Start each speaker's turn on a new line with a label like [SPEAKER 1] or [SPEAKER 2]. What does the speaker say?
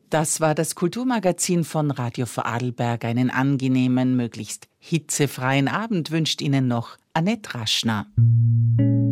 [SPEAKER 1] Das war das Kulturmagazin von Radio Vorarlberg. Einen angenehmen, möglichst hitzefreien Abend wünscht Ihnen noch Annette Raschner.